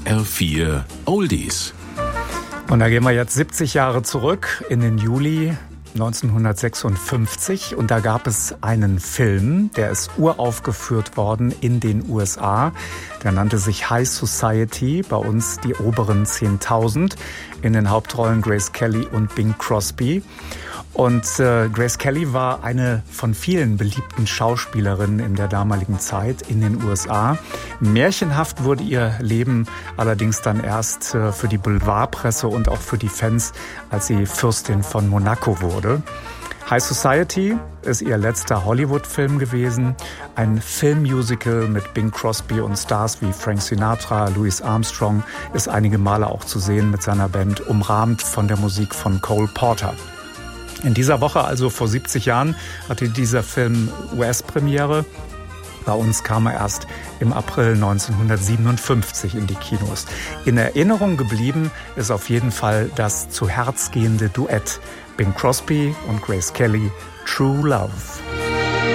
HR4 Oldies. Und da gehen wir jetzt 70 Jahre zurück in den Juli 1956 und da gab es einen Film, der ist uraufgeführt worden in den USA. Der nannte sich High Society, bei uns die oberen 10.000, in den Hauptrollen Grace Kelly und Bing Crosby. Und Grace Kelly war eine von vielen beliebten Schauspielerinnen in der damaligen Zeit in den USA. Märchenhaft wurde ihr Leben allerdings dann erst für die Boulevardpresse und auch für die Fans, als sie Fürstin von Monaco wurde. High Society ist ihr letzter Hollywood-Film gewesen. Ein Filmmusical mit Bing Crosby und Stars wie Frank Sinatra, Louis Armstrong ist einige Male auch zu sehen mit seiner Band, umrahmt von der Musik von Cole Porter. In dieser Woche, also vor 70 Jahren, hatte dieser Film US-Premiere. Bei uns kam er erst im April 1957 in die Kinos. In Erinnerung geblieben ist auf jeden Fall das zu Herz gehende Duett Bing Crosby und Grace Kelly, True Love.